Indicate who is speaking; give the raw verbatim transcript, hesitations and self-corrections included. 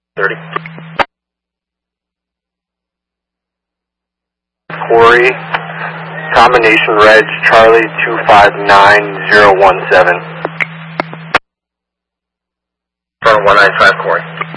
Speaker 1: thirty. Corey, combination reg Charlie two five nine zero one seven.
Speaker 2: Front one nine five, Corey.